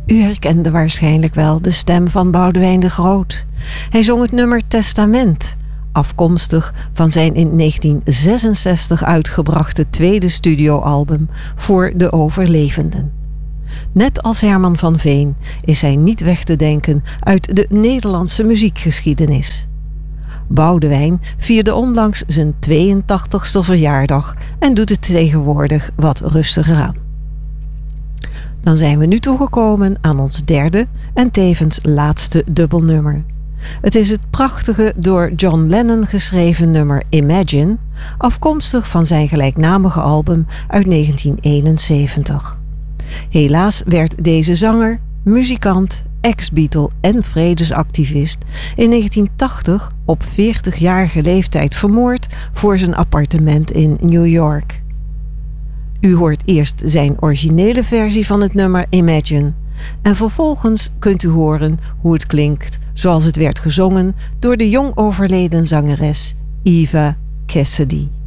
U herkende waarschijnlijk wel de stem van Boudewijn de Groot. Hij zong het nummer Testament, afkomstig van zijn in 1966 uitgebrachte tweede studioalbum Voor de Overlevenden. Net als Herman van Veen is hij niet weg te denken uit de Nederlandse muziekgeschiedenis. Boudewijn vierde onlangs zijn 82e verjaardag en doet het tegenwoordig wat rustiger aan. Dan zijn we nu toegekomen aan ons derde en tevens laatste dubbelnummer. Het is het prachtige door John Lennon geschreven nummer Imagine, afkomstig van zijn gelijknamige album uit 1971. Helaas werd deze zanger, muzikant, ex-Beatle en vredesactivist in 1980 op 40-jarige leeftijd vermoord voor zijn appartement in New York. U hoort eerst zijn originele versie van het nummer Imagine en vervolgens kunt u horen hoe het klinkt zoals het werd gezongen door de jong overleden zangeres Eva Cassidy.